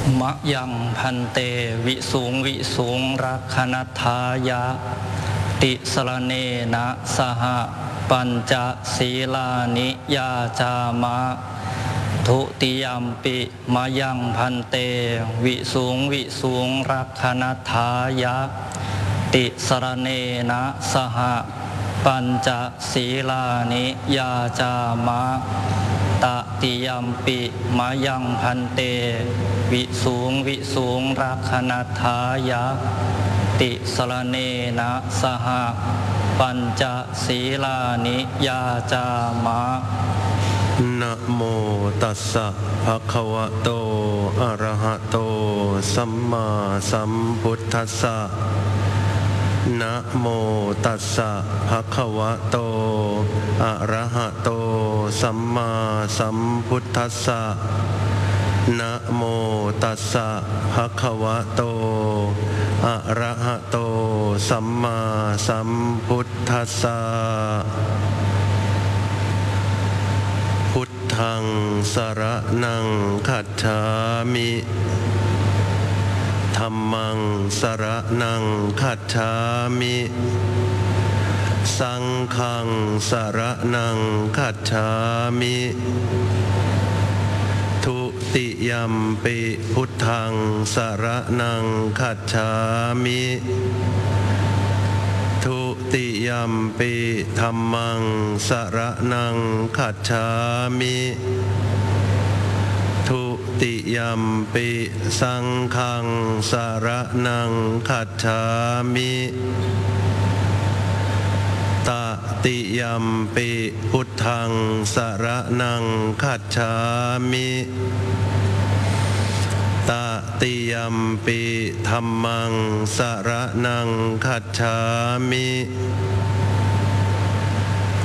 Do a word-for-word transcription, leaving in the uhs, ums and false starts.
มะยังพันเตวิสุงวิสุงรักขณทายะติสรเนนะสหปัญจศีลานิยาจามะทุติยัมปิมะยังพันเตวิสุงวิสุงรักขณทายะติสรเนนะสหปัญจศีลานิยาจามะตติยัมปิมะยังพันเตวิสุงวิสุงรักขณทายะติสรเนนะสหปัญจศีลานิยาจามะนะโมตัสสะภะคะวะโตอะระหะโตสัมมาสัมพุทธัสสะนะโมตัสสะภะคะวะโตอะระหะโตสัมมาสัมพุทธัสสะนะโมตัสสะภะคะวะโตอะระหะโตสัมมาสัมพุทธัสสะพุทธังสรณังคัจฉามิธัมมังสรณังคัจฉามิสังฆังสรณังคัจฉามิทุติยัมปิพุทธังสรณังคัจฉามิทุติยัมปิธัมมังสรณังคัจฉามิทุติยัมปิสังฆังสรณังคัจฉามิตติยัมปิพุทธังสรณังคัจฉามิตติยัมปิธัมมังสรณังคัจฉามิ